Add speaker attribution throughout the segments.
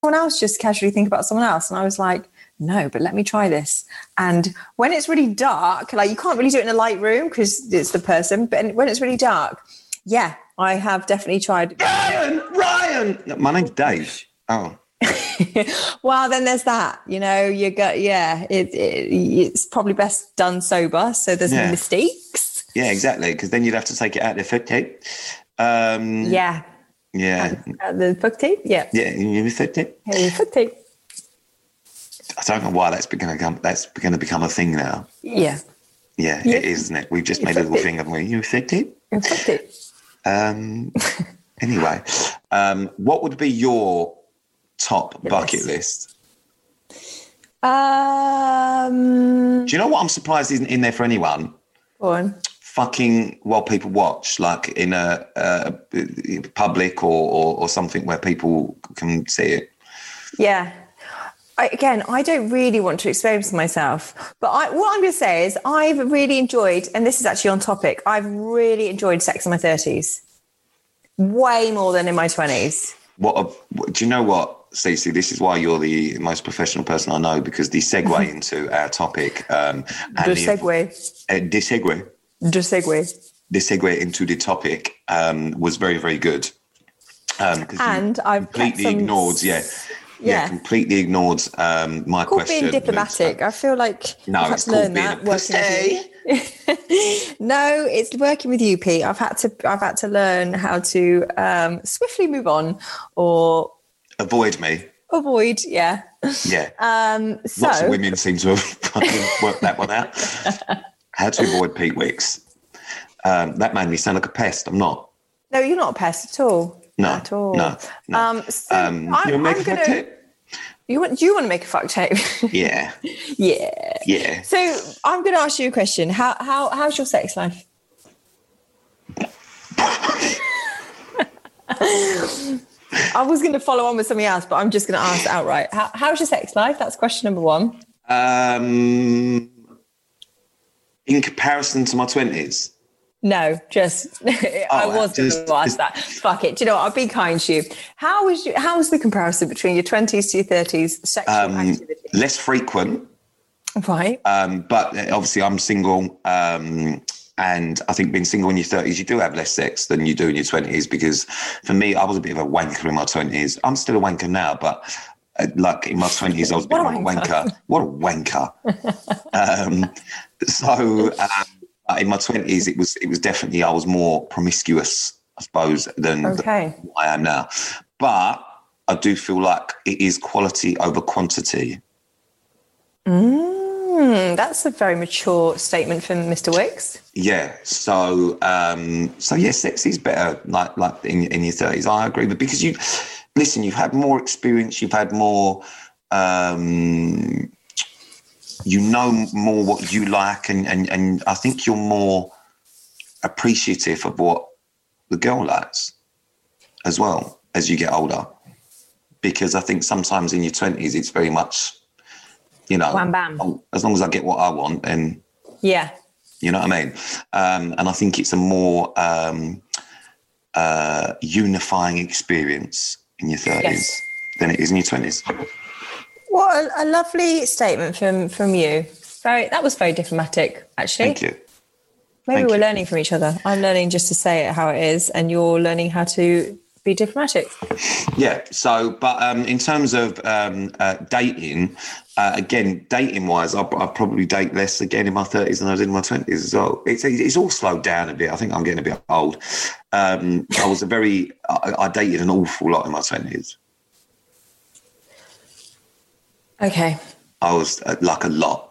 Speaker 1: else just casually think about someone else? And I was like, no, but let me try this. And when it's really dark, like you can't really do it in a light room because it's the person, but when it's really dark, yeah, I have definitely tried.
Speaker 2: Ryan! My name's Dave. Oh.
Speaker 1: Well, then there's that, it's probably best done sober. So there's no mistakes.
Speaker 2: Yeah, exactly. Because then you'd have to take it out the foot tape.
Speaker 1: Yeah. The foot tape? Yeah.
Speaker 2: Yeah, you foot tape?
Speaker 1: Yeah, foot tape.
Speaker 2: I don't know why that's going to become a thing now.
Speaker 1: Yeah.
Speaker 2: Yeah, it is, isn't it? We've just made a little thing, haven't we? You foot tape?
Speaker 1: Foot tape.
Speaker 2: Anyway, what would be your top bucket list?
Speaker 1: Do
Speaker 2: you know what I'm surprised isn't in there for anyone?
Speaker 1: Go on.
Speaker 2: Fucking while people watch, like in a public or something where people can see it.
Speaker 1: Yeah. I don't really want to expose myself, but what I'm going to say is I've really enjoyed, and this is actually on topic, I've really enjoyed sex in my 30s. Way more than in my 20s.
Speaker 2: Do you know what, Stacey? This is why you're the most professional person I know, because the segue into our topic... The segue into the topic was very, very good.
Speaker 1: And I've
Speaker 2: completely ignored, completely ignored my question.
Speaker 1: Being diplomatic. I feel like
Speaker 2: no, it's called being a pussy.
Speaker 1: No, it's working with you, Pete. I've had to learn how to swiftly move on or
Speaker 2: avoid me.
Speaker 1: Yeah.
Speaker 2: Lots of women seem to have worked that one out. How to avoid Pete Wicks. That made me sound like a pest. I'm not.
Speaker 1: No, you're not a pest at all.
Speaker 2: No,
Speaker 1: at all.
Speaker 2: No. You make a fuck tape?
Speaker 1: Do you want to make a fuck tape?
Speaker 2: Yeah.
Speaker 1: Yeah. So I'm going to ask you a question. How's your sex life? I was going to follow on with something else, but I'm just going to ask outright. How's your sex life? That's question number one.
Speaker 2: In comparison to my 20s?
Speaker 1: No, just I was going to ask that. Fuck it. Do you know what? I'll be kind to you. How was the comparison between your 20s to your 30s sexual activity?
Speaker 2: Less frequent.
Speaker 1: Right.
Speaker 2: But obviously I'm single. And I think being single in your 30s, you do have less sex than you do in your 20s, because for me, I was a bit of a wanker in my 20s. I'm still a wanker now, but like in my 20s, I was a bit of a wanker. What a wanker. In my 20s, it was definitely, I was more promiscuous, I suppose, than I am now. But I do feel like it is quality over quantity.
Speaker 1: That's a very mature statement from Mr. Wicks.
Speaker 2: Yeah. So sex is better like in your 30s. I agree. But because you've had more experience, you've had more, you know more what you like, and I think you're more appreciative of what the girl likes as well as you get older. Because I think sometimes in your 20s, it's very much,
Speaker 1: wham bam.
Speaker 2: As long as I get what I want, then
Speaker 1: yeah,
Speaker 2: you know what I mean. And I think it's a more unifying experience in your 30s than it is in your 20s.
Speaker 1: What a lovely statement from you. That was very diplomatic, actually.
Speaker 2: Thank you.
Speaker 1: Maybe we're learning from each other. I'm learning just to say it how it is, and you're learning how to be diplomatic. Yeah.
Speaker 2: So, but in terms of dating, again, dating-wise, I probably date less again in my 30s than I did in my 20s as well. It's all slowed down a bit. I think I'm getting a bit old. I dated an awful lot in my 20s.
Speaker 1: Okay.
Speaker 2: I was like a lot.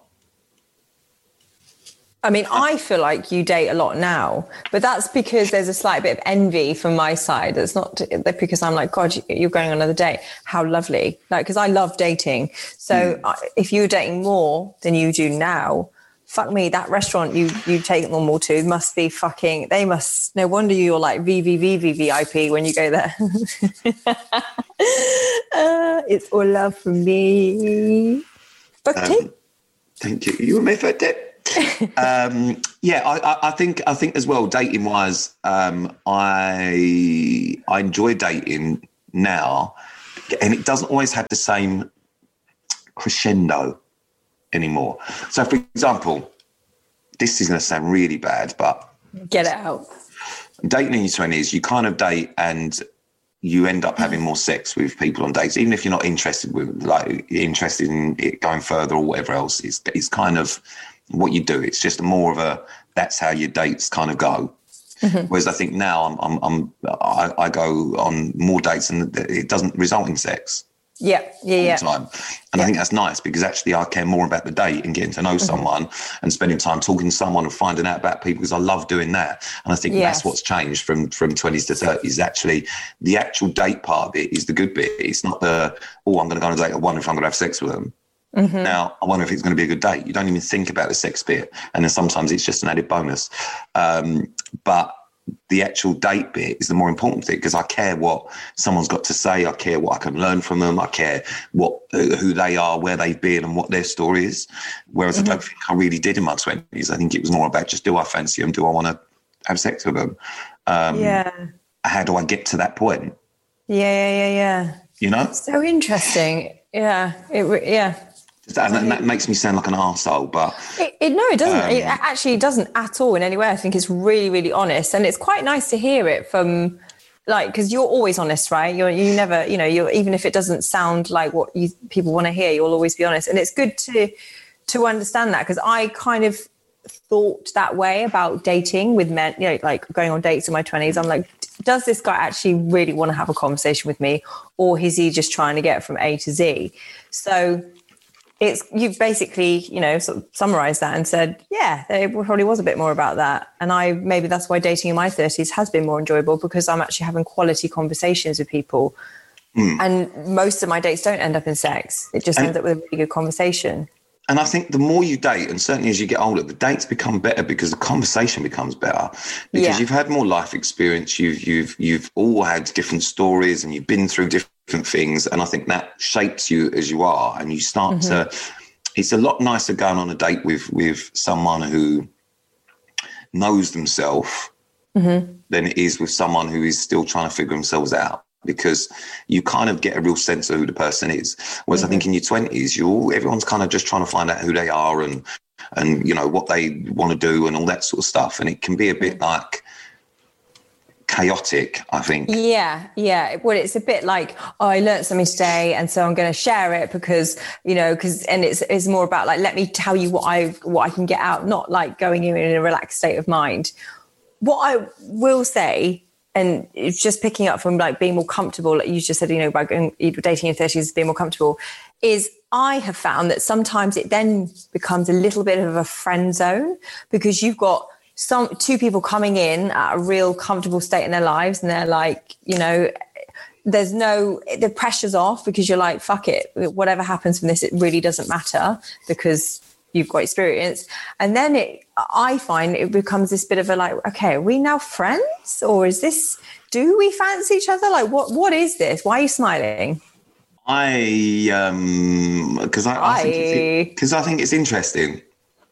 Speaker 1: I mean, I feel like you date a lot now, but that's because there's a slight bit of envy from my side. It's not because I'm like, God, you're going on another date. How lovely. Like, because I love dating. So if you were dating more than you do now, fuck me, that restaurant you take them all to must be no wonder you're like VIP when you go there. It's all love from me.
Speaker 2: Thank you. You were my first tip. I think as well, dating wise, I enjoy dating now and it doesn't always have the same crescendo anymore. So, for example, this is going to sound really bad, but
Speaker 1: get it out.
Speaker 2: Dating in your 20s, you kind of date and you end up having more sex with people on dates, even if you're not interested in it going further or whatever else. It's kind of what you do. It's just more of a, that's how your dates kind of go. Mm-hmm. Whereas I think now I go on more dates and it doesn't result in sex.
Speaker 1: Yeah.
Speaker 2: Time. And I think that's nice because actually I care more about the date and getting to know someone and spending time talking to someone and finding out about people, because I love doing that. And I think that's what's changed from 20s to 30s. Actually, the actual date part of it is the good bit. It's not I'm going to go on a date. I wonder if I'm going to have sex with them. Mm-hmm. Now, I wonder if it's going to be a good date. You don't even think about the sex bit. And then sometimes it's just an added bonus. But the actual date bit is the more important thing, because I care what someone's got to say. I care what I can learn from them. I care who they are, where they've been and what their story is. Whereas I don't think I really did in my 20s. I think it was more about just, do I fancy them? Do I want to have sex with them? How do I get to that point?
Speaker 1: Yeah.
Speaker 2: You know?
Speaker 1: So interesting. Yeah.
Speaker 2: And that makes me sound like an arsehole, but...
Speaker 1: No, it doesn't. It actually doesn't at all in any way. I think it's really, really honest. And it's quite nice to hear it from, because you're always honest, right? You never, even if it doesn't sound like what people want to hear, you'll always be honest. And it's good to understand that, because I kind of thought that way about dating with men, going on dates in my 20s. I'm like, does this guy actually really want to have a conversation with me? Or is he just trying to get from A to Z? So... you've basically, sort of summarized that and said, yeah, there probably was a bit more about that. And maybe that's why dating in my 30s has been more enjoyable, because I'm actually having quality conversations with people. And most of my dates don't end up in sex. It just ends up with a really good conversation.
Speaker 2: And I think the more you date, and certainly as you get older, the dates become better because the conversation becomes better, because you've had more life experience. You've all had different stories and you've been through different things. And I think that shapes you as you are. And you start to, it's a lot nicer going on a date with someone who knows themselves than it is with someone who is still trying to figure themselves out. Because you kind of get a real sense of who the person is. Whereas I think in your 20s, everyone's kind of just trying to find out who they are and what they want to do and all that sort of stuff. And it can be a bit chaotic, I think. Yeah.
Speaker 1: Well, it's a bit like, I learned something today, and so I'm going to share it because it's more about let me tell you what I can get out, not like going in a relaxed state of mind. What I will say, and it's just picking up from being more comfortable, like you just said, by dating in your 30s, being more comfortable, is I have found that sometimes it then becomes a little bit of a friend zone, because you've got two people coming in at a real comfortable state in their lives, and they're the pressure's off, because you're like, fuck it, whatever happens from this, it really doesn't matter because you've got experience. And then I find it becomes this bit of okay, are we now friends, or do we fancy each other? What is this? Why are you smiling?
Speaker 2: Because I think it's interesting.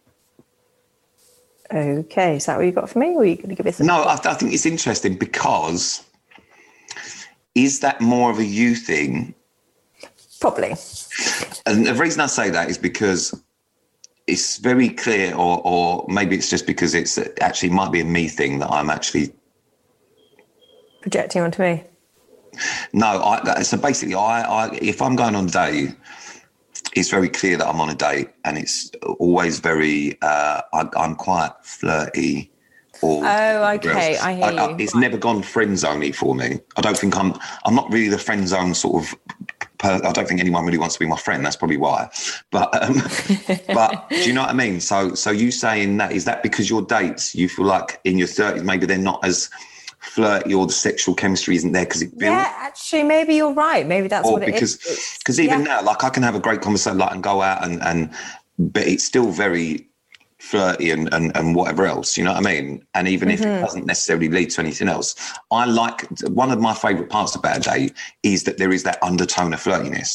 Speaker 1: Okay, is that what you got for me, or are you going to give us?
Speaker 2: No, I think it's interesting because is that more of a you thing?
Speaker 1: Probably.
Speaker 2: And the reason I say that is because it's very clear, or maybe it's just because it's actually might be a me thing that I'm actually
Speaker 1: projecting onto me.
Speaker 2: No, so basically, if I'm going on a date, it's very clear that I'm on a date, and it's always very. I'm quite flirty.
Speaker 1: Okay, I hear you.
Speaker 2: It's never gone friend zoney for me. I don't think I'm not really the friend zone sort of. I don't think anyone really wants to be my friend. That's probably why. But do you know what I mean? So you saying that, is that because your dates, you feel like in your 30s, maybe they're not as flirty, or the sexual chemistry isn't there because it builds?
Speaker 1: Yeah, actually, maybe you're right. Maybe that's what it is.
Speaker 2: Because even now, I can have a great conversation, and go out but it's still very flirty and whatever else, you know what I mean? And even if it doesn't necessarily lead to anything else, I like, one of my favourite parts about a date is that there is that undertone of flirtiness.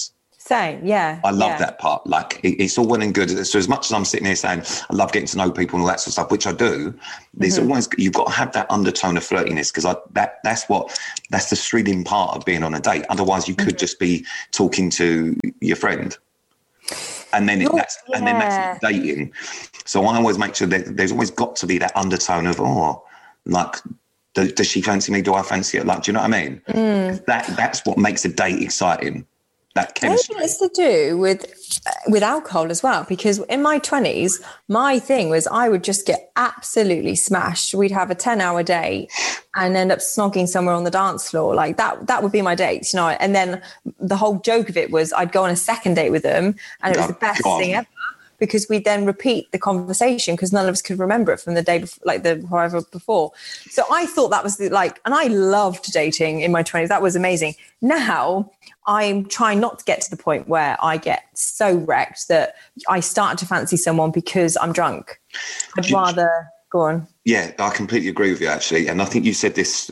Speaker 1: Same, yeah.
Speaker 2: I love that part. Like it's all well and good. So as much as I'm sitting here saying I love getting to know people and all that sort of stuff, which I do, there's always, you've got to have that undertone of flirtiness, because that's the thrilling part of being on a date. Otherwise, you could just be talking to your friend, and then that's dating. So I always make sure that there's always got to be that undertone of like. Does she fancy me? Do I fancy it? Like, do you know what I mean? That's what makes a date exciting. That chemistry.
Speaker 1: Maybe it's to do with alcohol as well, because in my 20s, my thing was I would just get absolutely smashed. We'd have a 10-hour date and end up snogging somewhere on the dance floor. Like that would be my dates, you know. And then the whole joke of it was I'd go on a second date with them, and it was the best thing ever, because we'd then repeat the conversation because none of us could remember it from the day before, like the however before. So I thought that was and I loved dating in my 20s. That was amazing. Now I'm trying not to get to the point where I get so wrecked that I start to fancy someone because I'm drunk. I'd rather go on.
Speaker 2: Yeah, I completely agree with you, actually. And I think you said this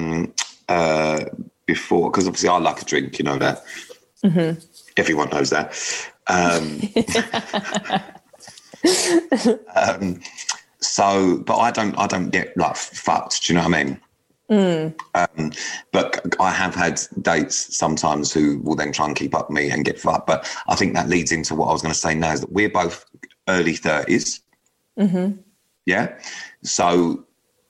Speaker 2: before, because obviously I like a drink, you know that. Mm-hmm. Everyone knows that. So, but I don't get like fucked. Do you know what I mean? But I have had dates sometimes who will then try and keep up with me and get fucked. But I think that leads into what I was going to say now, is that we're both early 30s. Mm-hmm. Yeah. So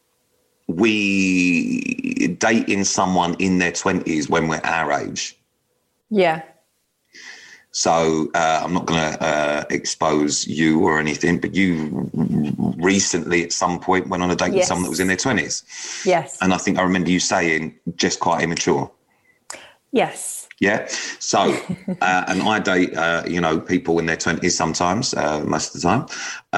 Speaker 2: we dating someone in their 20s when we're our age.
Speaker 1: Yeah.
Speaker 2: So I'm not going to expose you or anything, but you recently at some point went on a date with someone that was in their 20s.
Speaker 1: Yes.
Speaker 2: And I think I remember you saying just quite immature.
Speaker 1: Yes.
Speaker 2: Yeah. So, and I date, people in their 20s sometimes, most of the time.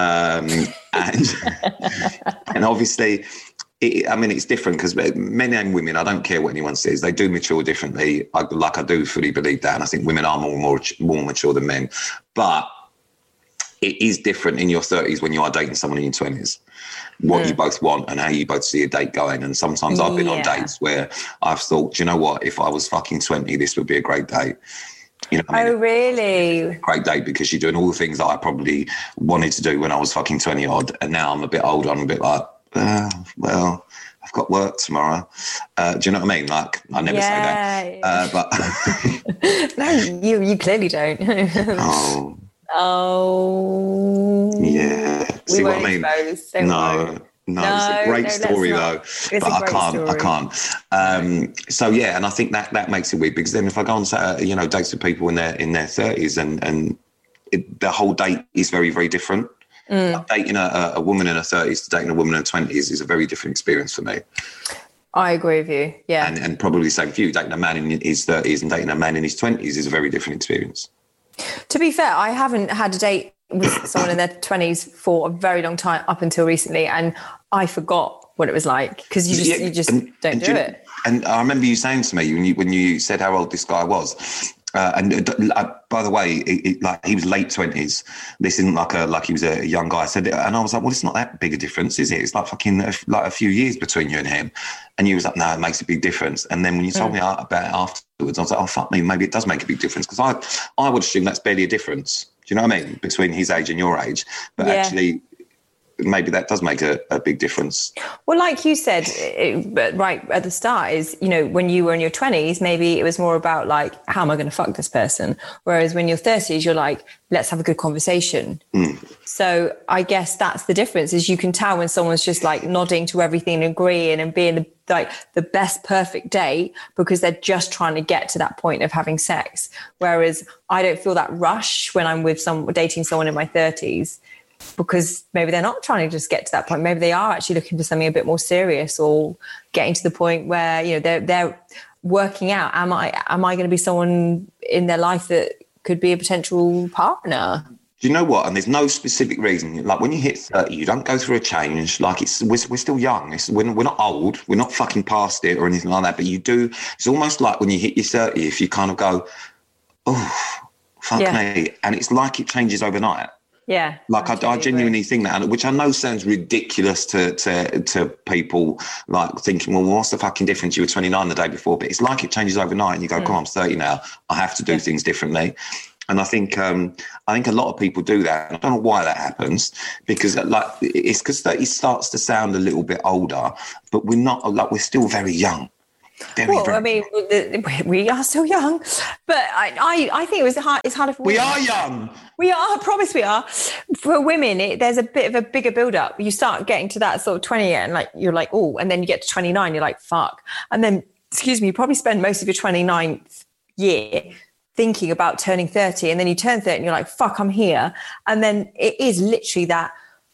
Speaker 2: And obviously, it's different because men and women, I don't care what anyone says, they do mature differently. I do fully believe that. And I think women are more mature than men. But it is different in your 30s when you are dating someone in your 20s, what you both want and how you both see a date going. And sometimes I've been on dates where I've thought, do you know what, if I was fucking 20, this would be a great date. You know what I mean?
Speaker 1: Oh, really?
Speaker 2: Great date, because you're doing all the things that I probably wanted to do when I was fucking 20 odd. And now I'm a bit older. I'm a bit like, well, I've got work tomorrow. Do you know what I mean? Like, I never say that. But
Speaker 1: no, you clearly don't. Oh.
Speaker 2: Yeah. See what I mean? No, it's a great story though. But I can't. So yeah, and I think that makes it weird, because then if I go on to dates with people in their 30s and the whole date is very, very different. Dating a woman in her 30s to dating a woman in her 20s is a very different experience for me.
Speaker 1: I agree with you. Yeah.
Speaker 2: And probably the same for you. Dating a man in his 30s and dating a man in his 20s is a very different experience.
Speaker 1: To be fair, I haven't had a date with someone in their 20s for a very long time up until recently, and I forgot what it was like, because you just don't do it.
Speaker 2: And I remember you saying to me when you said how old this guy was. By the way, he was late 20s. This isn't like he was a young guy. I said, and I was like, well, it's not that big a difference, is it? It's like fucking like a few years between you and him. And you was like, no, it makes a big difference. And then when you told me about it afterwards, I was like, oh, fuck me, maybe it does make a big difference, because I would assume that's barely a difference. Do you know what I mean? Between his age and your age. But actually, maybe that does make a big difference. Well,
Speaker 1: like you said, right at the start is, when you were in your 20s, maybe it was more about like, how am I going to fuck this person? Whereas when you're 30s, you're like, let's have a good conversation. So I guess that's the difference, is you can tell when someone's just like nodding to everything and agreeing and being the best perfect date, because they're just trying to get to that point of having sex. Whereas I don't feel that rush when I'm dating someone in my 30s, because maybe they're not trying to just get to that point. Maybe they are actually looking for something a bit more serious, or getting to the point where, they're working out, am I going to be someone in their life that could be a potential partner?
Speaker 2: Do you know what? And there's no specific reason. Like when you hit 30, you don't go through a change. Like we're still young. We're not old. We're not fucking past it or anything like that. But you do. It's almost like when you hit your 30, if you kind of go, oh, fuck me. And it's like it changes overnight.
Speaker 1: Yeah.
Speaker 2: Like I genuinely think that, which I know sounds ridiculous to people, like thinking, well, what's the fucking difference? You were 29 the day before, but it's like it changes overnight and you go, come on, I'm 30 now. I have to do things differently. And I think a lot of people do that. I don't know why that happens, because like it's because 30 starts to sound a little bit older, but we're not, like, we're still very young.
Speaker 1: I mean, we are still young, but I think it's harder for women.
Speaker 2: We are young.
Speaker 1: We are, I promise we are. For women, there's a bit of a bigger build-up. You start getting to that sort of 20 and like you're like, oh, and then you get to 29, you're like, fuck. And then, you probably spend most of your 29th year thinking about turning 30, and then you turn 30 and you're like, fuck, I'm here. And then it is literally that,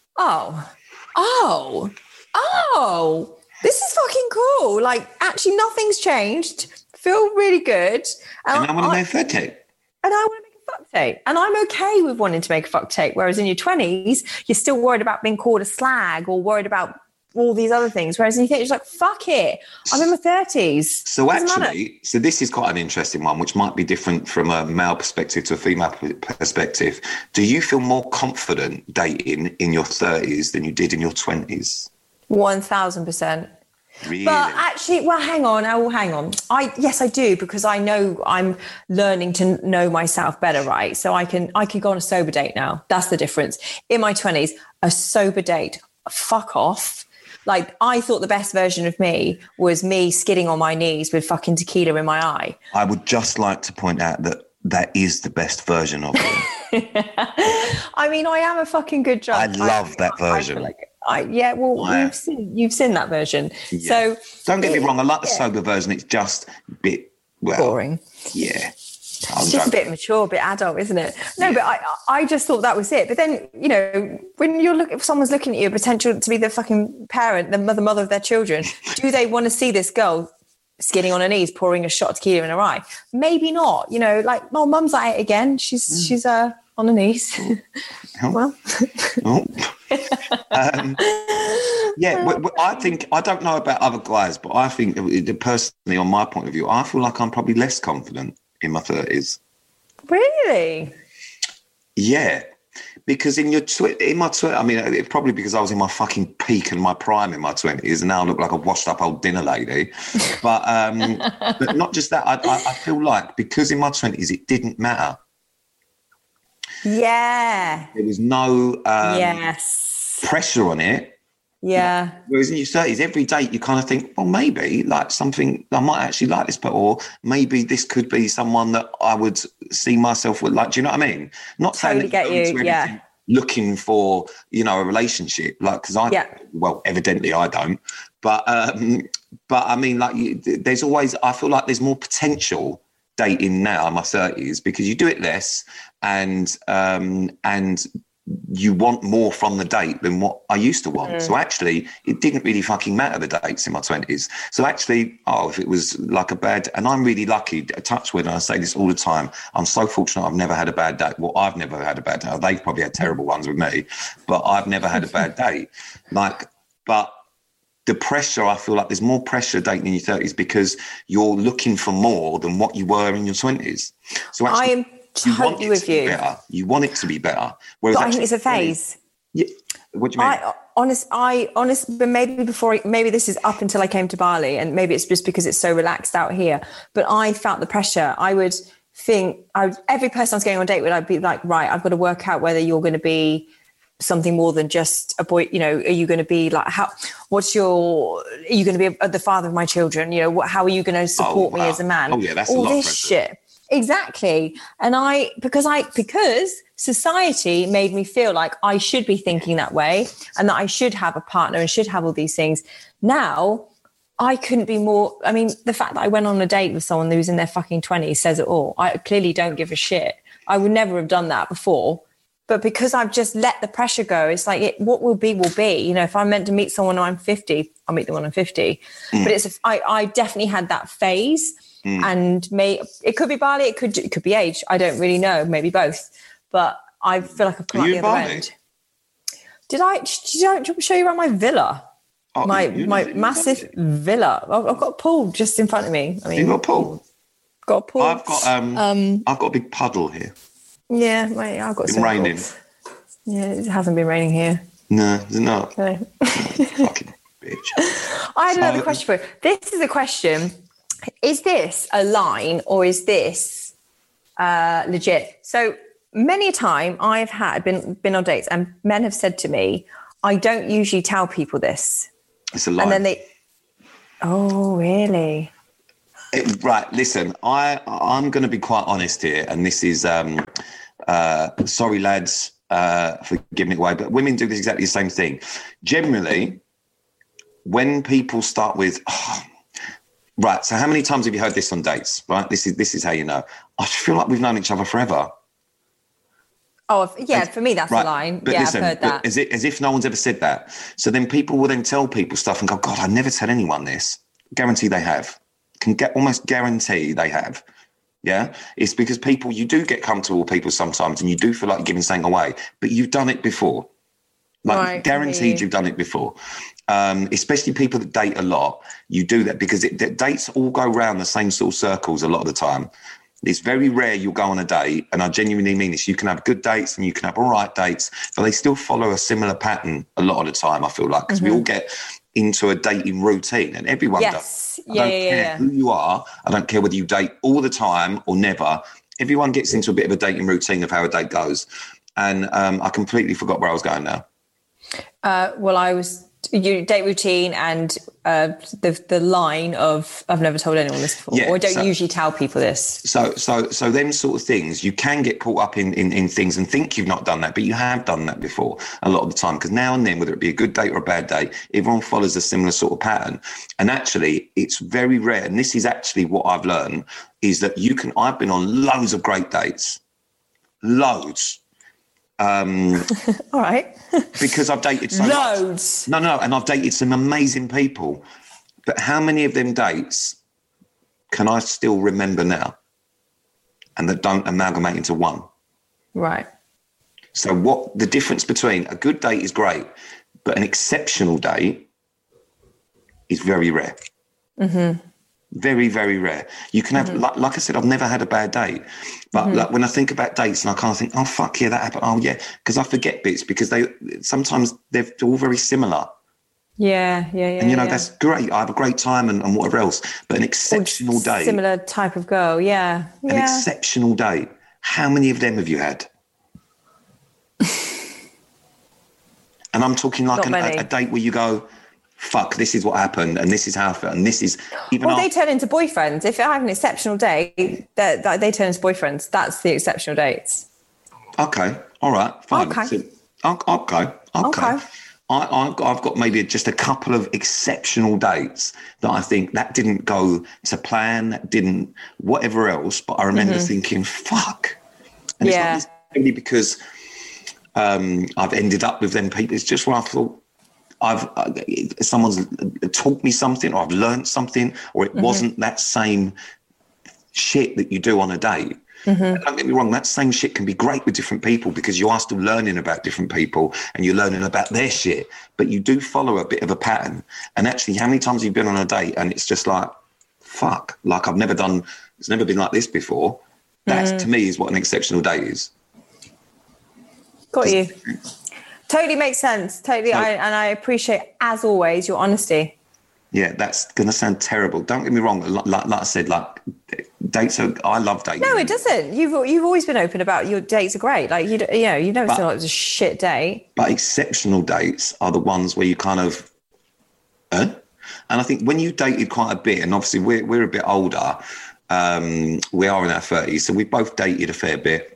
Speaker 1: this is fucking cool. Like, actually, nothing's changed. Feel really good.
Speaker 2: And I want to make a fuck tape.
Speaker 1: And I want to make a fuck tape. And I'm okay with wanting to make a fuck tape. Whereas in your 20s, you're still worried about being called a slag or worried about all these other things. Whereas in your 30s, you're like, fuck it. I'm in my 30s.
Speaker 2: So actually, this is quite an interesting one, which might be different from a male perspective to a female perspective. Do you feel more confident dating in your 30s than you did in your 20s?
Speaker 1: 1000%.
Speaker 2: Really?
Speaker 1: But actually, hang on. Yes, I do, because I know I'm learning to know myself better, right? So I can go on a sober date now. That's the difference. In my 20s, a sober date, fuck off. Like, I thought the best version of me was me skidding on my knees with fucking tequila in my eye.
Speaker 2: I would just like to point out that is the best version of you.
Speaker 1: I mean, I am a fucking good drunk.
Speaker 2: I love that version.
Speaker 1: You've seen that version. Yeah. So
Speaker 2: don't get me wrong, I like the sober version. It's just a bit
Speaker 1: boring.
Speaker 2: Yeah.
Speaker 1: It's just a bit mature, a bit adult, isn't it? No, but I just thought that was it. But then, when if someone's looking at you, potential to be the fucking parent, the mother of their children, do they want to see this girl skidding on her knees, pouring a shot of tequila in her eye? Maybe not. Like, my mum's at it again. She's on her knees. Well.
Speaker 2: I think, I don't know about other guys, but I think personally, on my point of view, I feel like I'm probably less confident in my 30s.
Speaker 1: Really?
Speaker 2: Yeah. Because in my 20s, I mean, it's probably because I was in my fucking peak and my prime in my 20s, and now I look like a washed up old dinner lady. But but not just that. I feel like because in my 20s it didn't matter.
Speaker 1: Yeah.
Speaker 2: There was no pressure on it.
Speaker 1: Yeah.
Speaker 2: Whereas in your 30s, every date you kind of think, well, maybe like something, I might actually like this, or maybe this could be someone that I would see myself with. Like, do you know what I mean? Not
Speaker 1: totally get you. Yeah.
Speaker 2: Looking for, a relationship, like, because well, evidently I don't. But I mean, like, there's always, I feel like there's more potential dating now in my 30s because you do it less, and you want more from the date than what I used to want. So actually, it didn't really fucking matter, the dates in my 20s. So actually, if it was like a bad, and I'm really lucky, touch wood, and I say this all the time, I'm so fortunate I've never had a bad date. Well, I've never had a bad date. They've probably had terrible ones with me, but I've never had a bad date. But the pressure, I feel like there's more pressure dating in your 30s because you're looking for more than what you were in your 20s. So actually,
Speaker 1: totally with you.
Speaker 2: You want it to be better. Whereas
Speaker 1: I think it's a phase.
Speaker 2: Yeah. What do you mean?
Speaker 1: But maybe this is up until I came to Bali, and maybe it's just because it's so relaxed out here. But I felt the pressure. I would think, every person I was going on a date with, I'd be like, right, I've got to work out whether you're going to be something more than just a boy. Are you going to be like, are you going to be the father of my children? How are you going to support me as a man?
Speaker 2: Oh yeah, that's
Speaker 1: all
Speaker 2: a lot
Speaker 1: this shit. Exactly. And because society made me feel like I should be thinking that way, and that I should have a partner and should have all these things. Now, I couldn't be more, I mean, the fact that I went on a date with someone who's in their fucking 20s says it all. I clearly don't give a shit. I would never have done that before. But because I've just let the pressure go, it's like, what will be, will be. If I'm meant to meet someone when I'm 50, I'll meet them when I'm 50. But I definitely had that phase. And it could be Bali, it could be age. I don't really know, maybe both. But I feel like I've come out the other end. Did I show you around my villa? My massive villa. I've got a pool just in front of me. I mean,
Speaker 2: you've got a pool?
Speaker 1: Got a pool.
Speaker 2: I've got a big puddle here.
Speaker 1: Yeah, mate, I've got
Speaker 2: some raining.
Speaker 1: Yeah, it hasn't been raining here.
Speaker 2: No, it's not.
Speaker 1: No.
Speaker 2: Fucking bitch.
Speaker 1: I had another question for you. This is a question. Is this a line or is this legit? So many a time I've been on dates and men have said to me, I don't usually tell people this.
Speaker 2: It's a lie.
Speaker 1: And then oh, really?
Speaker 2: Right, listen, I'm going to be quite honest here, and this is, sorry lads for giving it away, but women do this exactly the same thing. Generally, when people start with, right, so how many times have you heard this on dates, right? This is how you know. I feel like we've known each other forever.
Speaker 1: Oh, yeah, for me, that's a line.
Speaker 2: But
Speaker 1: yeah,
Speaker 2: listen,
Speaker 1: I've heard that.
Speaker 2: As if no one's ever said that. So then people will then tell people stuff and go, God, I never tell anyone this. Guarantee they have. Almost guarantee they have. Yeah, it's because you do get comfortable with people sometimes and you do feel like you're giving something away, but you've done it before. Like,
Speaker 1: right,
Speaker 2: guaranteed you've done it before. Especially people that date a lot, you do that because dates all go around the same sort of circles a lot of the time. It's very rare you'll go on a date, and I genuinely mean this. You can have good dates and you can have all right dates, but they still follow a similar pattern a lot of the time, I feel like, because we all get into a dating routine, and everyone does. I don't care who you are. I don't care whether you date all the time or never. Everyone gets into a bit of a dating routine of how a date goes. And I completely forgot where I was going now.
Speaker 1: Your date routine and the line of I've never told anyone this before, or I don't usually tell people this. So
Speaker 2: them sort of things, you can get caught up in things and think you've not done that, but you have done that before a lot of the time, because now and then, whether it be a good date or a bad date, everyone follows a similar sort of pattern. And actually, it's very rare, and this is actually what I've learned, is that I've been on loads of great dates, loads.
Speaker 1: All right.
Speaker 2: Because I've dated so
Speaker 1: loads.
Speaker 2: Much. No, and I've dated some amazing people. But how many of them dates can I still remember now and that don't amalgamate into one? Right. So what the difference between a good date is great, but an exceptional date is very rare. Mm-hmm. Very, very rare. You can have, like I said, I've never had a bad date. But like when I think about dates, and I kind of think, oh, fuck, yeah, that happened. Oh, yeah. Because I forget bits because sometimes they're all very similar. Yeah. And, that's great. I have a great time and whatever else. But an exceptional date.
Speaker 1: Similar type of girl, yeah.
Speaker 2: An exceptional date. How many of them have you had? And I'm talking like a date where you go, fuck, this is what happened and this is how I felt and this is even.
Speaker 1: Well, they turn into boyfriends. If I have an exceptional date, they turn into boyfriends. That's the exceptional dates.
Speaker 2: Okay, all right, fine.
Speaker 1: Okay.
Speaker 2: So, okay. I've got maybe just a couple of exceptional dates that I think that didn't go to plan, that didn't whatever else, but I remember thinking, fuck. And it's not necessarily because I've ended up with them people. It's just where I thought, someone's taught me something, or I've learned something, or it wasn't that same shit that you do on a date. Don't get me wrong, that same shit can be great with different people because you are still learning about different people and you're learning about their shit, but you do follow a bit of a pattern. And actually, how many times have you been on a date and it's just like, fuck, like it's never been like this before. That to me is what an exceptional date is.
Speaker 1: Got you. Totally makes sense. Totally. I appreciate, as always, your honesty.
Speaker 2: Yeah, that's going to sound terrible. Don't get me wrong. Like I said, dates I love dating.
Speaker 1: No, it doesn't. You've always been open about your dates are great. Like, you never feel like it was a shit date. But
Speaker 2: exceptional dates are the ones where you kind of, and I think when you dated quite a bit, and obviously we're a bit older, we are in our 30s, so we both dated a fair bit.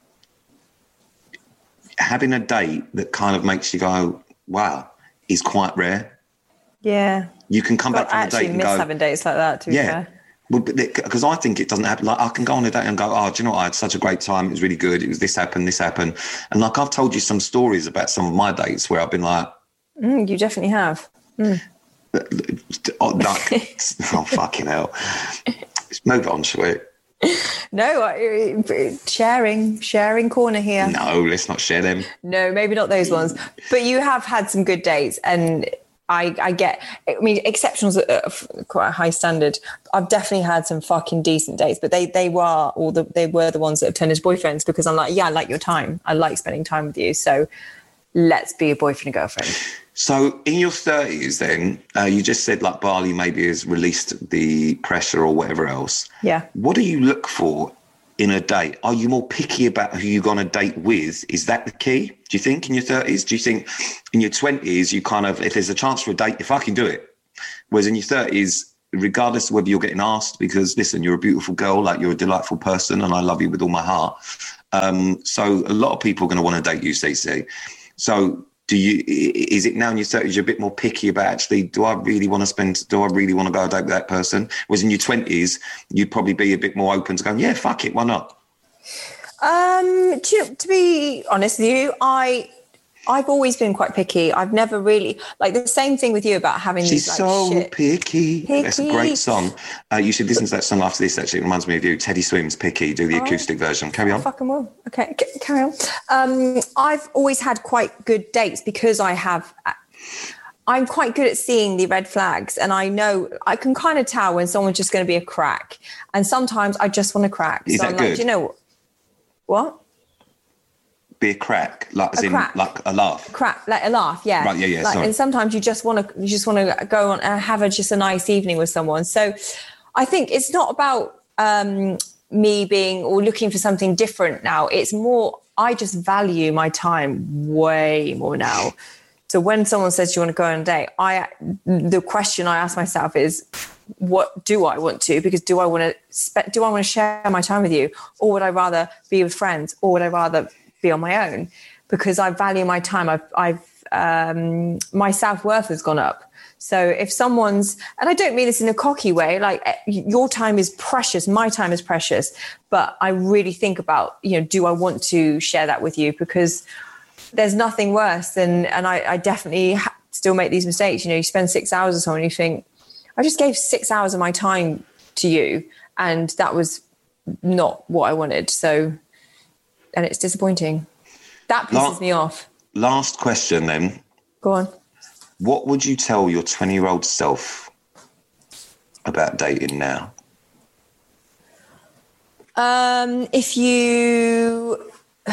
Speaker 2: Having a date that kind of makes you go, wow, is quite rare.
Speaker 1: Yeah.
Speaker 2: You can come back from a date and go.
Speaker 1: I actually miss having dates like that, to be fair.
Speaker 2: Well, because I think it doesn't happen. Like, I can go on a date and go, oh, do you know what? I had such a great time. It was really good. It was this happened. And like, I've told you some stories about some of my dates where I've been like.
Speaker 1: You definitely have.
Speaker 2: Oh, fucking hell. Let's move on, shall we?
Speaker 1: No, sharing corner here.
Speaker 2: No, let's not share them.
Speaker 1: No, maybe not those ones. But you have had some good dates, and I get, I mean, exceptionals are quite a high standard. I've definitely had some fucking decent dates, but they were the ones that have turned into boyfriends, because I'm like, yeah, I like your time. I like spending time with you. So let's be a boyfriend and girlfriend.
Speaker 2: So in your 30s then, you just said like Bali maybe has released the pressure or whatever else.
Speaker 1: Yeah.
Speaker 2: What do you look for in a date? Are you more picky about who you're going to date with? Is that the key, do you think, in your 30s? Do you think in your 20s, you kind of, if there's a chance for a date, you fucking do it? Whereas in your 30s, regardless of whether you're getting asked, because listen, you're a beautiful girl, like you're a delightful person and I love you with all my heart. So a lot of people are going to want to date you, Stacey. So is it now in your 30s you're a bit more picky about actually, do I really want to go on a date with that person? Whereas in your 20s, you'd probably be a bit more open to going, yeah, fuck it, why not?
Speaker 1: To be honest with you, I've always been quite picky. I've never really, like the same thing with you about having
Speaker 2: She's
Speaker 1: these like
Speaker 2: so
Speaker 1: shit.
Speaker 2: picky. That's a great song. You should listen to that song after this, actually. It reminds me of you. Teddy Swims, Picky. Do the acoustic version. Carry on.
Speaker 1: I fucking will. Okay, carry on. I've always had quite good dates because I'm quite good at seeing the red flags, and I can kind of tell when someone's just going to be a crack. And sometimes I just want to crack.
Speaker 2: Is that
Speaker 1: I'm
Speaker 2: good?
Speaker 1: Like, do you know what?
Speaker 2: Be a crack, like as in
Speaker 1: crack.
Speaker 2: like a laugh.
Speaker 1: Crap, like a laugh, yeah.
Speaker 2: Right, yeah.
Speaker 1: Like,
Speaker 2: sorry.
Speaker 1: and sometimes you just want to go on and have just a nice evening with someone. So I think it's not about me being or looking for something different now. It's more, I just value my time way more now. So when someone says, do you want to go on a date? The question I ask myself is, what do I want to? Because do I want to share my time with you, or would I rather be with friends, or would I rather be on my own? Because I value my time. My self-worth has gone up. So if someone's, and I don't mean this in a cocky way, like your time is precious, my time is precious, but I really think about, do I want to share that with you? Because there's nothing worse than, and I definitely still make these mistakes. You spend 6 hours with someone and you think, I just gave 6 hours of my time to you, and that was not what I wanted. So, and it's disappointing. That pisses me off.
Speaker 2: Last question then.
Speaker 1: Go on.
Speaker 2: What would you tell your 20-year-old self about dating now?
Speaker 1: If you...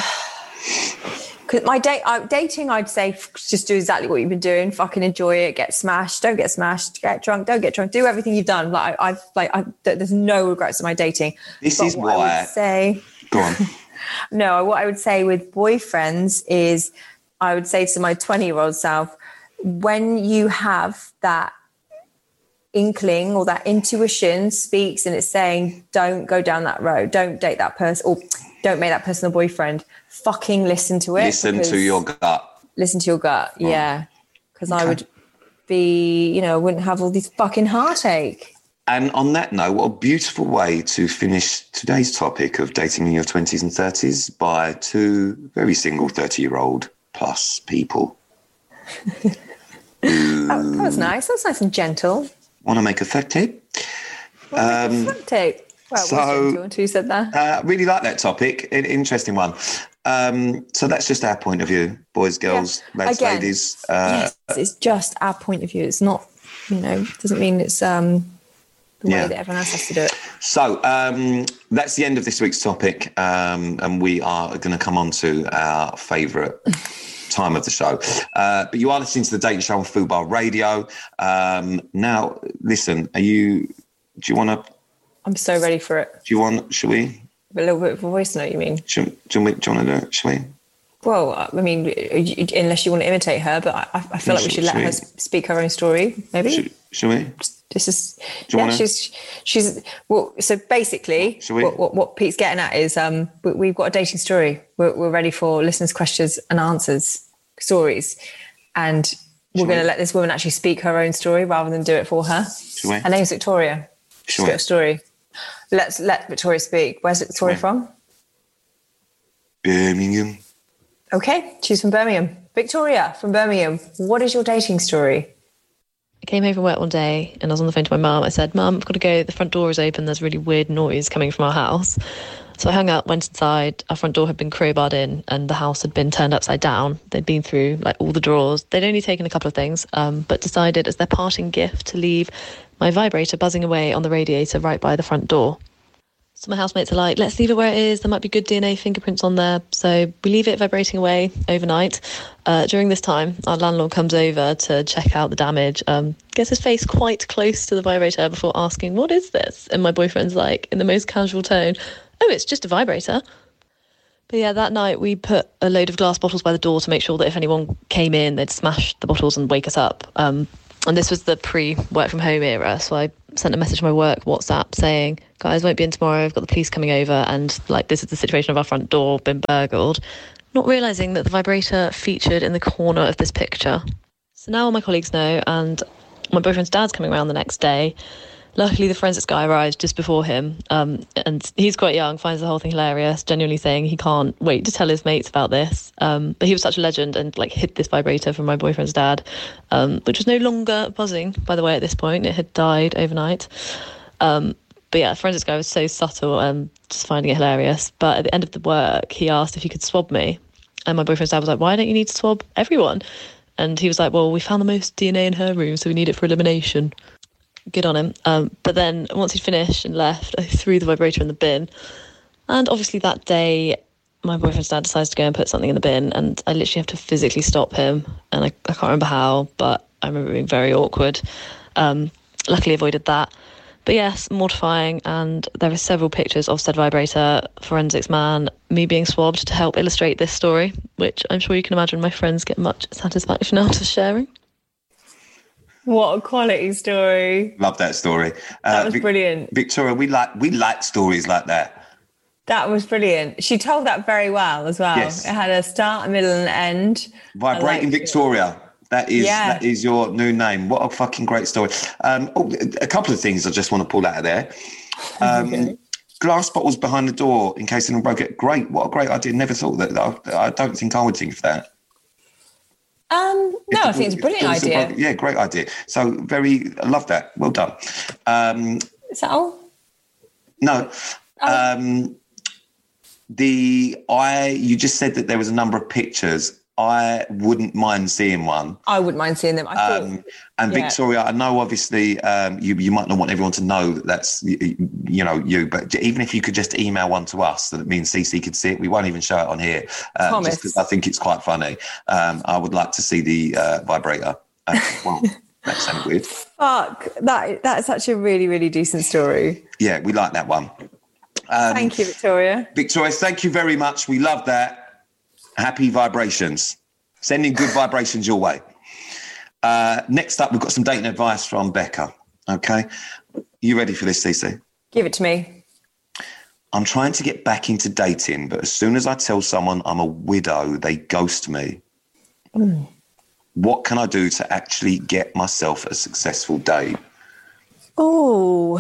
Speaker 1: My dating, I'd say just do exactly what you've been doing. Fucking enjoy it. Get smashed. Don't get smashed. Get drunk. Don't get drunk. Do everything you've done. There's no regrets in my dating.
Speaker 2: This is why
Speaker 1: I would say.
Speaker 2: Go on.
Speaker 1: No, what I would say with boyfriends is, I would say to my 20-year-old self, when you have that inkling or that intuition speaks and it's saying, don't go down that road, don't date that person, or don't make that person a boyfriend, fucking listen to it.
Speaker 2: Listen to your gut.
Speaker 1: Listen to your gut, yeah. Because I would be, wouldn't have all this fucking heartache.
Speaker 2: And on that note, what a beautiful way to finish today's topic of dating in your 20s and 30s by two very single 30-year-old plus people.
Speaker 1: That was nice. That was nice and gentle.
Speaker 2: Want to make a fuck tape?
Speaker 1: Fuck tape. Well, so who said that?
Speaker 2: Really like that topic. Interesting one. So that's just our point of view, boys, girls, lads, ladies.
Speaker 1: Yes, it's just our point of view. It's not, doesn't mean it's the way that everyone else has to do it.
Speaker 2: So that's the end of this week's topic, and we are going to come on to our favourite time of the show. But you are listening to the Dating Show on Fubar Radio. Now, listen, do you want to...
Speaker 1: I'm so ready for it.
Speaker 2: Should we?
Speaker 1: A little bit of a voice note, you mean?
Speaker 2: Do you want to do it? Shall we?
Speaker 1: Well, I mean, unless you want to imitate her, but I feel like we should let her speak her own story, maybe.
Speaker 2: Should we?
Speaker 1: This is... she's... Well, so basically, what Pete's getting at is we've got a dating story. We're ready for listeners' questions and answers, stories. And we're going to let this woman actually speak her own story rather than do it for her. Her name's Victoria. She's got a story. Let's let Victoria speak. Where's Victoria from?
Speaker 2: Birmingham.
Speaker 1: Okay, she's from Birmingham. Victoria from Birmingham, what is your dating story?
Speaker 3: I came home from work one day and I was on the phone to my mum. I said, Mum, I've got to go. The front door is open. There's really weird noise coming from our house. So I hung up, went inside. Our front door had been crowbarred in and the house had been turned upside down. They'd been through like all the drawers. They'd only taken a couple of things, but decided as their parting gift to leave my vibrator buzzing away on the radiator right by the front door. So my housemates are like, let's leave it where it is. There might be good DNA fingerprints on there. So we leave it vibrating away overnight. During this time, our landlord comes over to check out the damage, gets his face quite close to the vibrator before asking, what is this? And my boyfriend's like, in the most casual tone, oh, it's just a vibrator. But yeah, that night we put a load of glass bottles by the door to make sure that if anyone came in, they'd smash the bottles and wake us up. And this was the pre-work from home era, so I sent a message to my work WhatsApp saying, guys, won't be in tomorrow, I've got the police coming over, and like this is the situation of our front door, been burgled. Not realising that the vibrator featured in the corner of this picture. So now all my colleagues know, and my boyfriend's dad's coming around the next day. Luckily, the forensics guy arrives just before him, and he's quite young, finds the whole thing hilarious, genuinely saying he can't wait to tell his mates about this. But he was such a legend and like hid this vibrator from my boyfriend's dad, which was no longer buzzing, by the way, at this point. It had died overnight. But yeah, the forensics guy was so subtle and just finding it hilarious. But at the end of the work, he asked if he could swab me. And my boyfriend's dad was like, why don't you need to swab everyone? And he was like, well, we found the most DNA in her room, so we need it for elimination. Good on him. But then once he'd finished and left, I threw the vibrator in the bin. And obviously that day, my boyfriend's dad decides to go and put something in the bin, and I literally have to physically stop him. And I can't remember how, but I remember being very awkward. Luckily avoided that. But yes, mortifying. And there are several pictures of said vibrator, forensics man, me being swabbed to help illustrate this story, which I'm sure you can imagine my friends get much satisfaction out of sharing.
Speaker 1: What a quality story.
Speaker 2: Love that story.
Speaker 1: That was brilliant.
Speaker 2: Victoria, we like stories like that.
Speaker 1: That was brilliant. She told that very well as well.
Speaker 2: Yes.
Speaker 1: It had a start, a middle and an end.
Speaker 2: Vibrating Victoria. That is your new name. What a fucking great story. A couple of things I just want to pull out of there.
Speaker 1: Okay.
Speaker 2: Glass bottles behind the door in case anyone broke it. Great. What a great idea. Never thought that. I don't think I would think of that.
Speaker 1: No, I think it's a brilliant idea.
Speaker 2: Yeah, great idea. So I love that. Well done.
Speaker 1: Is that all?
Speaker 2: No.
Speaker 1: Oh.
Speaker 2: You just said that there was a number of pictures. I wouldn't mind seeing one.
Speaker 1: I wouldn't mind seeing them.
Speaker 2: Victoria, I know obviously you might not want everyone to know that that's you, but even if you could just email one to us, that me and Cece could see it. We won't even show it on here, just because I think it's quite funny. I would like to see the vibrator. Well, that sounded weird.
Speaker 1: Fuck, that is such a really, really decent story.
Speaker 2: Yeah, we like that one.
Speaker 1: Thank you, Victoria.
Speaker 2: Victoria, thank you very much. We love that. Happy vibrations. Sending good vibrations your way. Next up, we've got some dating advice from Becca. Okay. You ready for this, Cece?
Speaker 1: Give it to me.
Speaker 2: I'm trying to get back into dating, but as soon as I tell someone I'm a widow, they ghost me. Mm. What can I do to actually get myself a successful date?
Speaker 1: Oh.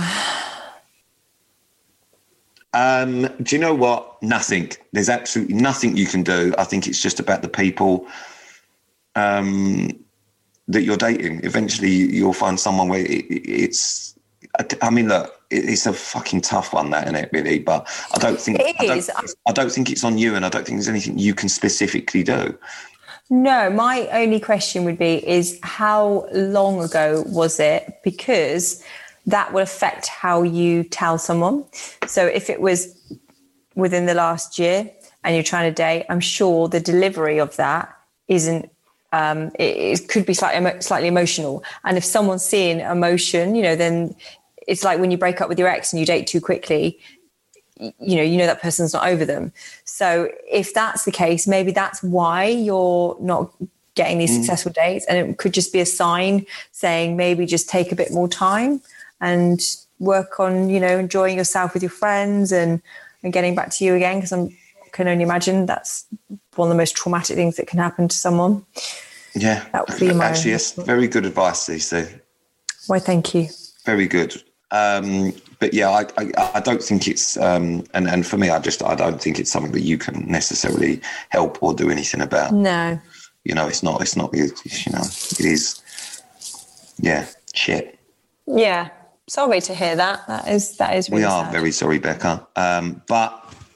Speaker 2: Do you know what? Nothing. There's absolutely nothing you can do. I think it's just about the people that you're dating. Eventually, you'll find someone where it's. I mean, look, it's a fucking tough one, that, isn't it? Really, but I don't think it is. I don't think it's on you, and I don't think there's anything you can specifically do.
Speaker 1: No, my only question would be: is how long ago was it? Because that will affect how you tell someone. So if it was within the last year and you're trying to date, I'm sure the delivery of that isn't, it could be slightly emotional. And if someone's seeing emotion, then it's like when you break up with your ex and you date too quickly, you know that person's not over them. So if that's the case, maybe that's why you're not getting these successful dates. And it could just be a sign saying maybe just take a bit more time and work on, enjoying yourself with your friends and getting back to you again, because I can only imagine that's one of the most traumatic things that can happen to someone.
Speaker 2: Yeah,
Speaker 1: that would be my
Speaker 2: actually, yes, very good advice, Cece.
Speaker 1: Why, thank you.
Speaker 2: Very good. But yeah, I don't think it's, and for me, I don't think it's something that you can necessarily help or do anything about.
Speaker 1: No.
Speaker 2: It's not, it is, yeah, shit.
Speaker 1: Yeah. Sorry to hear that. That is really
Speaker 2: We are
Speaker 1: sad.
Speaker 2: very sorry, Becca. But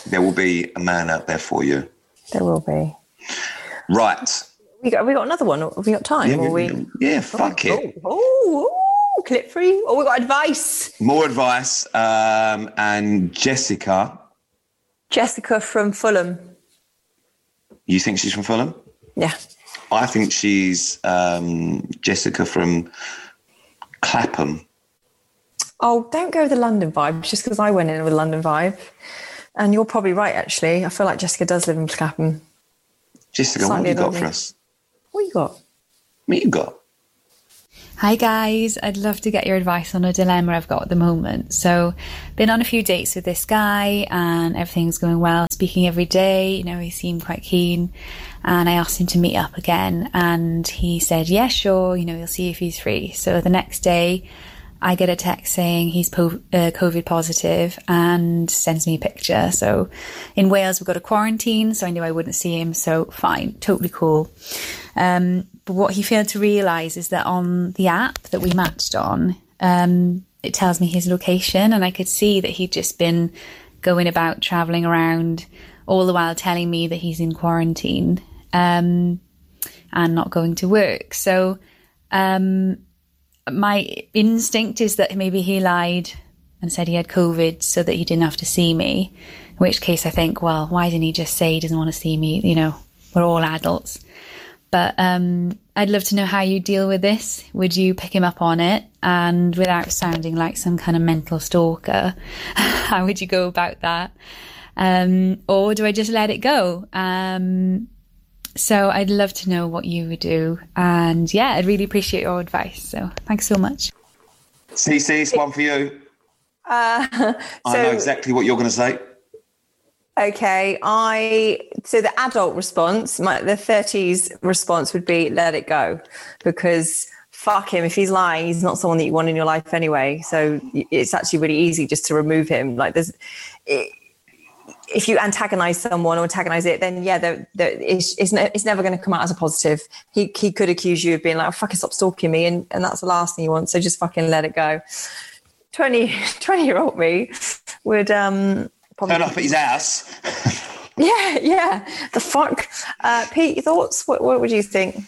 Speaker 2: There will be a man out there for you.
Speaker 1: There will be.
Speaker 2: Right.
Speaker 1: We got another one. Have we got time?
Speaker 2: Fuck it.
Speaker 1: Clip free. Oh, we got advice.
Speaker 2: More advice. And Jessica.
Speaker 1: Jessica from Fulham.
Speaker 2: You think she's from Fulham?
Speaker 1: Yeah.
Speaker 2: I think she's Jessica from Clapham.
Speaker 1: Oh, don't go with the London vibe, just because I went in with a London vibe. And you're probably right, actually. I feel like Jessica does live in Clapham.
Speaker 2: Jessica, what have you got for us?
Speaker 1: What you got?
Speaker 2: What you got?
Speaker 4: Hi guys, I'd love to get your advice on a dilemma I've got at the moment. So, been on a few dates with this guy and everything's going well, speaking every day, you know, he seemed quite keen, and I asked him to meet up again and he said, yeah, sure, you know, he'll see if he's free. So the next day I get a text saying he's COVID positive and sends me a picture. So in Wales, we've got a quarantine, so I knew I wouldn't see him. So fine, totally cool. But what he failed to realise is that on the app that we matched on, it tells me his location, and I could see that he'd just been going about travelling around, all the while telling me that he's in quarantine and not going to work. So my instinct is that maybe he lied and said he had COVID so that he didn't have to see me, in which case I think, well, why didn't he just say he doesn't want to see me? You know, we're all adults. But I'd love to know how you deal with this. Would you pick him up on it? And without sounding like some kind of mental stalker, how would you go about that? Or do I just let it go? So I'd love to know what you would do. And yeah, I'd really appreciate your advice. So thanks so much.
Speaker 2: CC, it's one for you. I know exactly what you're going to say.
Speaker 1: Okay, so the adult response, the 30s response would be let it go, because fuck him. If he's lying, he's not someone that you want in your life anyway. So it's actually really easy just to remove him. Like if you antagonize someone or antagonize it, then yeah, it's never going to come out as a positive. He could accuse you of being like, oh, fucking stop stalking me, and that's the last thing you want. So just fucking let it go. 20-year-old me would probably
Speaker 2: turn up at his house.
Speaker 1: Yeah. The fuck, Pete? Your thoughts? What would you think?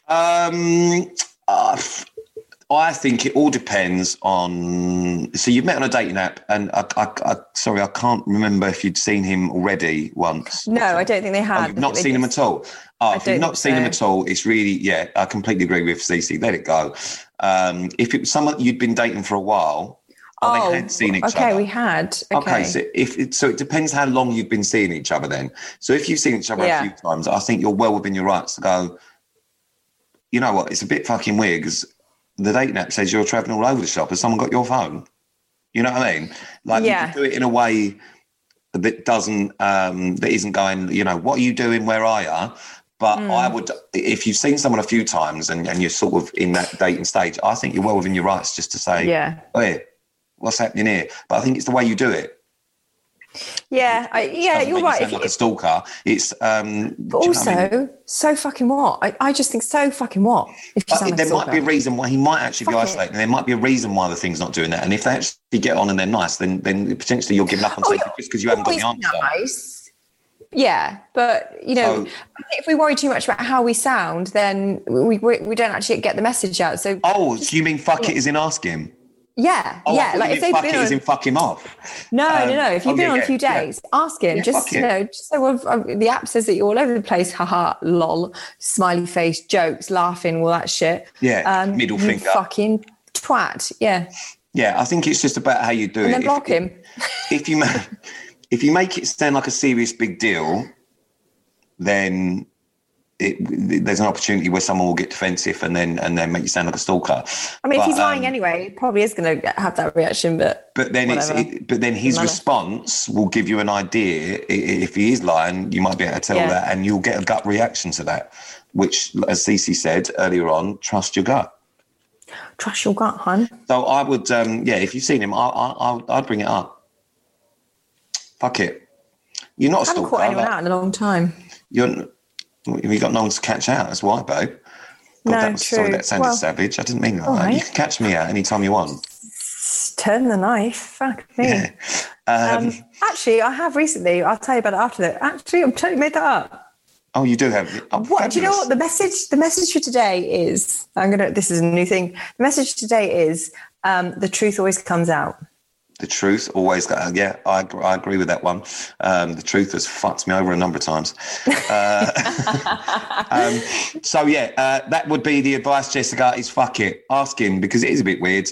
Speaker 2: I think it all depends on. So you've met on a dating app, and sorry, I can't remember if you'd seen him already once.
Speaker 1: No, I don't think they had.
Speaker 2: You've not seen him at all. If you've not seen him at all, it's really, yeah, I completely agree with Cece. Let it go. If it was someone you'd been dating for a while, they had seen each other.
Speaker 1: Okay, we had. Okay,
Speaker 2: so it depends how long you've been seeing each other then. So if you've seen each other a few times, I think you're well within your rights to go, you know what, it's a bit fucking weird because the dating app says you're travelling all over the shop. Has someone got your phone? You know what I mean? Like you can do it in a way that doesn't, that isn't going, you know, what are you doing? Where are you? But I would, if you've seen someone a few times and you're sort of in that dating stage, I think you're well within your rights just to say, hey, what's happening here? But I think it's the way you do it.
Speaker 1: Yeah, you're right.
Speaker 2: Sound like a stalker. It's
Speaker 1: but also so fucking what? I just think so fucking what? If you sound like
Speaker 2: there might be a reason why he might actually be isolating. There might be a reason why the thing's not doing that. And if they actually get on and they're nice, then potentially you're giving up on safety just because you haven't got the answer.
Speaker 1: Nice. Yeah, but you know, I think if we worry too much about how we sound, then we don't actually get the message out. So
Speaker 2: so you mean fuck it as in ask him?
Speaker 1: Yeah. Like if they've
Speaker 2: fuck
Speaker 1: been
Speaker 2: it as in fuck him off.
Speaker 1: No. If you've been on a few days, ask him. Just say, well, the app says that you're all over the place. Haha, lol, smiley face, jokes, laughing, all that shit.
Speaker 2: Yeah, middle finger.
Speaker 1: Fucking twat. Yeah.
Speaker 2: Yeah, I think it's just about how you do it.
Speaker 1: And then block him.
Speaker 2: If you make it sound like a serious big deal, then there's an opportunity where someone will get defensive and then make you sound like a stalker.
Speaker 1: I mean, if he's lying anyway, he probably is going to have that reaction. But
Speaker 2: then his response will give you an idea. If he is lying, you might be able to tell that, and you'll get a gut reaction to that. Which, as Cece said earlier on, trust your gut.
Speaker 1: Trust your gut, hon.
Speaker 2: So I would, if you've seen him, I'd bring it up. Fuck it. You're not a stalker.
Speaker 1: I haven't caught anyone out in a long time.
Speaker 2: You've got no one to catch out. That's why, babe.
Speaker 1: True.
Speaker 2: Sorry, that sounded savage. I didn't mean that. Right. You can catch me out anytime you want.
Speaker 1: Turn the knife. Fuck me.
Speaker 2: Yeah.
Speaker 1: Actually, I have recently. I'll tell you about it after that. Actually, I've totally made that up.
Speaker 2: Oh, you do have. Oh,
Speaker 1: what? Do you know what the message for today is? This is a new thing. The message today is the truth always comes out.
Speaker 2: The truth always. Yeah, I agree with that one. The truth has fucked me over a number of times. So yeah, that would be the advice, Jessica. Is fuck it, ask him, because it is a bit weird.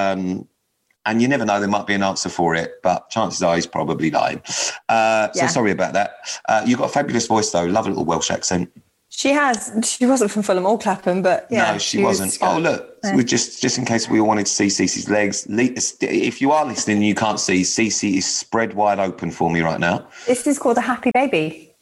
Speaker 2: And you never know, there might be an answer for it, but chances are he's probably lying. So sorry about that. You've got a fabulous voice, though. Love a little Welsh accent.
Speaker 1: She has. She wasn't from Fulham or Clapham, but yeah.
Speaker 2: No, she wasn't. Oh, look, just in case we all wanted to see Cece's legs. If you are listening and you can't see, Cece is spread wide open for me right now.
Speaker 1: This is called a happy baby.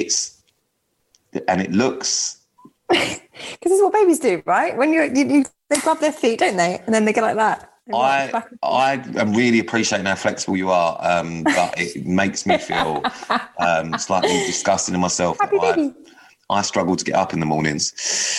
Speaker 2: And it looks...
Speaker 1: Because this is what babies do, right? When they grab their feet, don't they? And then they go like that.
Speaker 2: I am really appreciating how flexible you are, but it makes me feel slightly disgusting in myself.
Speaker 1: Happy baby.
Speaker 2: I struggle to get up in the mornings.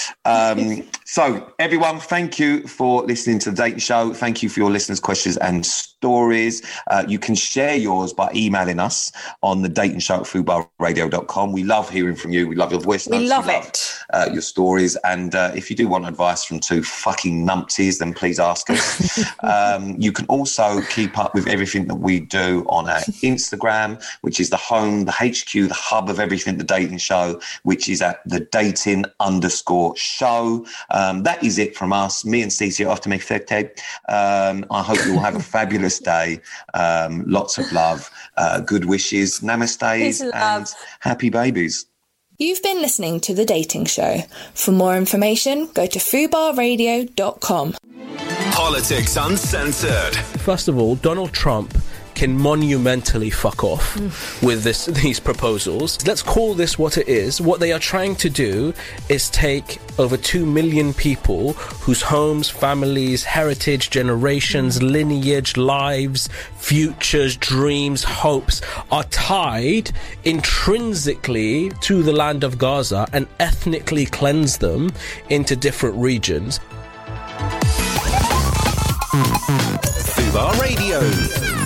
Speaker 2: So, everyone, thank you for listening to The Dating Show. Thank you for your listeners' questions and stories. You can share yours by emailing us on thedatingshow@fubarradio.com. We love hearing from you. We love your voice notes.
Speaker 1: We love it.
Speaker 2: Your stories. And if you do want advice from two fucking numpties, then please ask us. You can also keep up with everything that we do on our Instagram, which is the home, the HQ, the hub of everything, The Dating Show, which is at thedating_show. That is it from us. Me and Cece are off to make third tape. I hope you all have a fabulous day. Lots of love, good wishes, namaste, and happy babies.
Speaker 5: You've been listening to The Dating Show. For more information, go to fubarradio.com.
Speaker 6: Politics Uncensored.
Speaker 7: First of all, Donald Trump can monumentally fuck off with these proposals. Let's call this what it is. What they are trying to do is take over 2 million people whose homes, families, heritage, generations, lineage, lives, futures, dreams, hopes are tied intrinsically to the land of Gaza and ethnically cleanse them into different regions.
Speaker 6: Fubar Radio.